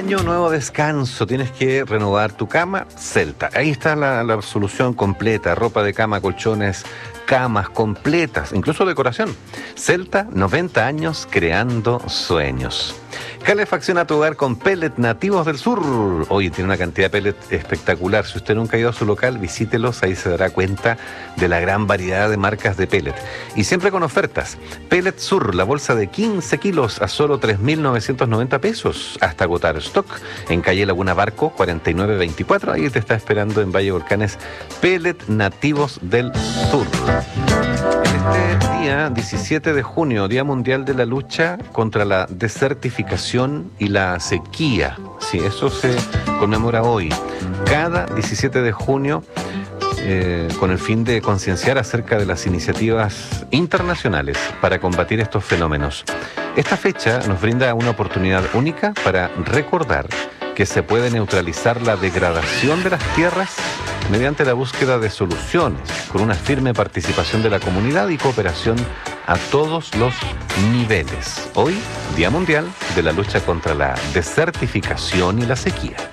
año, nuevo descanso. Tienes que renovar tu cama, Celta. Ahí está la solución completa. Ropa de cama, colchones, camas completas, incluso decoración. Celta, 90 años creando sueños. Calefacciona tu hogar con pellet nativos del sur. Hoy tiene una cantidad de pellet espectacular. Si usted nunca ha ido a su local, visítelos. Ahí se dará cuenta de la gran variedad de marcas de pellet. Y siempre con ofertas. Pellet Sur, la bolsa de 15 kilos a solo 3.990 pesos. Hasta agotar stock. En calle Laguna Barco, 4924. Ahí te está esperando en Valle Volcanes. Pellet nativos del sur. En este día, 17 de junio, Día Mundial de la Lucha contra la Desertificación y la Sequía. Sí, eso se conmemora hoy. Cada 17 de junio, con el fin de concienciar acerca de las iniciativas internacionales para combatir estos fenómenos. Esta fecha nos brinda una oportunidad única para recordar que se puede neutralizar la degradación de las tierras mediante la búsqueda de soluciones, con una firme participación de la comunidad y cooperación a todos los niveles. Hoy, Día Mundial de la Lucha contra la Desertificación y la Sequía.